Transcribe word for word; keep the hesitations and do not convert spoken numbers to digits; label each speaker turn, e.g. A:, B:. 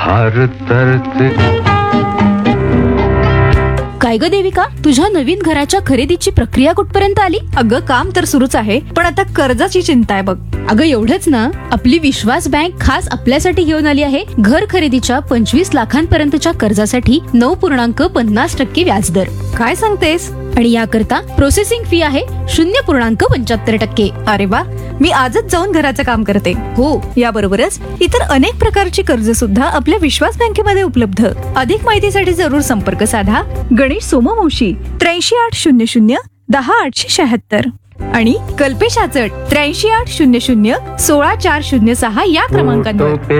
A: हार तरते.
B: काय ग देविका, तुझ्या नवीन घराच्या खरेदीची प्रक्रिया कुठपर्यंत आली?
C: अगं काम तर सुरूच आहे, पण आता कर्जाची चिंता आहे बघ.
B: अगं एवढंच ना, आपली विश्वास बँक खास आपल्यासाठी घेऊन आली आहे घर खरेदीच्या पंचवीस लाखांपर्यंतच्या कर्जासाठी नऊ पूर्णांक पन्नास टक्के व्याजदर.
C: काय सांगतेस?
B: आणि याकरता प्रोसेसिंग फी आहे शून्य पूर्णांक पंच्याहत्तर टक्के.
C: अरे वा, मी आजच जाऊन घराचं काम करते.
B: हो,
C: याबरोबरच इतर अनेक प्रकारची कर्ज सुद्धा आपल्या विश्वास बँकेमध्ये उपलब्ध. अधिक माहितीसाठी जरूर संपर्क साधा गणेश सोमवंशी त्र्याऐंशी आठ शून्य शून्य दहा आठशे शहात्तर आणि कल्पेश आचट त्र्याऐंशी आठ शून्य शून्य सोळा चार शून्य सहा या क्रमांकांवर.